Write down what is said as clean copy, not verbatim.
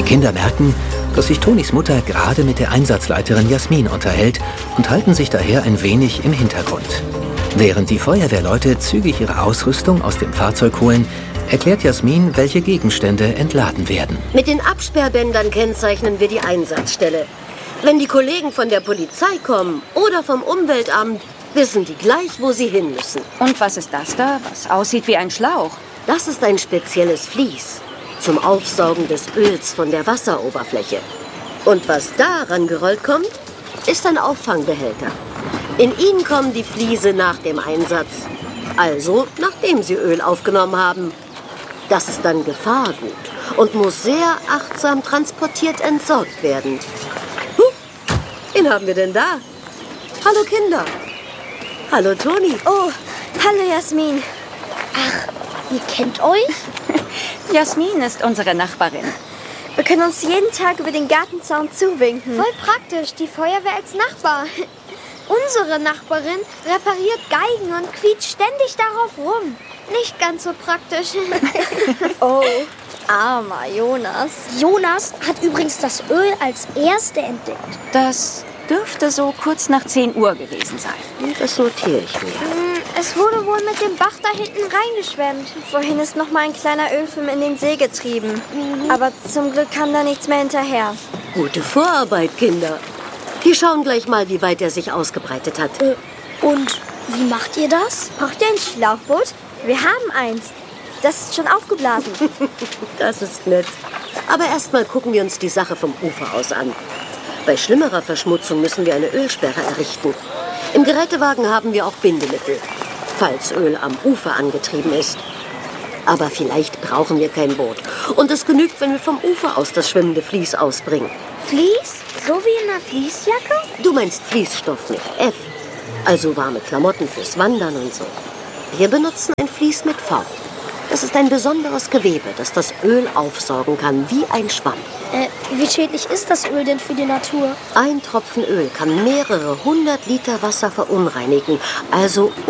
Kinder merken, dass sich Tonis Mutter gerade mit der Einsatzleiterin Jasmin unterhält und halten sich daher ein wenig im Hintergrund. Während die Feuerwehrleute zügig ihre Ausrüstung aus dem Fahrzeug holen, erklärt Jasmin, welche Gegenstände entladen werden. Mit den Absperrbändern kennzeichnen wir die Einsatzstelle. Wenn die Kollegen von der Polizei kommen oder vom Umweltamt, wissen die gleich, wo sie hin müssen. Und was ist das da, was aussieht wie ein Schlauch? Das ist ein spezielles Vlies zum Aufsaugen des Öls von der Wasseroberfläche. Und was da rangerollt kommt, ist ein Auffangbehälter. In ihn kommen die Fliese nach dem Einsatz, also nachdem sie Öl aufgenommen haben. Das ist dann Gefahrgut und muss sehr achtsam transportiert entsorgt werden. Wen haben wir denn da? Hallo Kinder. Hallo Toni. Oh, hallo Jasmin. Ach, ihr kennt euch? Jasmin ist unsere Nachbarin. Wir können uns jeden Tag über den Gartenzaun zuwinken. Voll praktisch, die Feuerwehr als Nachbar. Unsere Nachbarin repariert Geigen und quietscht ständig darauf rum. Nicht ganz so praktisch. Oh, armer Jonas. Jonas hat übrigens das Öl als Erste entdeckt. Das dürfte so kurz nach 10 Uhr gewesen sein. Das notiere ich mir. Es wurde wohl mit dem Bach da hinten reingeschwemmt. Vorhin ist noch mal ein kleiner Ölfilm in den See getrieben. Aber zum Glück kam da nichts mehr hinterher. Gute Vorarbeit, Kinder. Wir schauen gleich mal, wie weit er sich ausgebreitet hat. Und wie macht ihr das? Braucht ihr ein Schlauchboot? Wir haben eins. Das ist schon aufgeblasen. Das ist nett. Aber erstmal gucken wir uns die Sache vom Ufer aus an. Bei schlimmerer Verschmutzung müssen wir eine Ölsperre errichten. Im Gerätewagen haben wir auch Bindemittel, falls Öl am Ufer angetrieben ist. Aber vielleicht brauchen wir kein Boot. Und es genügt, wenn wir vom Ufer aus das schwimmende Vlies ausbringen. Vlies? So wie in einer Vliesjacke? Du meinst Vliesstoff mit F. Also warme Klamotten fürs Wandern und so. Wir benutzen ein Vlies mit V. Das ist ein besonderes Gewebe, das das Öl aufsaugen kann, wie ein Schwamm. Wie schädlich ist das Öl denn für die Natur? Ein Tropfen Öl kann mehrere 100 Liter Wasser verunreinigen. Also